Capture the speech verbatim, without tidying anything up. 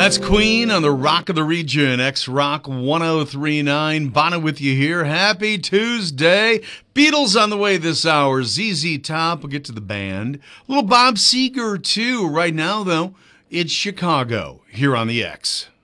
That's Queen on the Rock of the Region, X-Rock ten thirty-nine. Bono with you here. Happy Tuesday. Beatles on the way this hour. Z Z Top. We'll get to the band. A little Bob Seger, too. Right now, though, it's Chicago here on the X.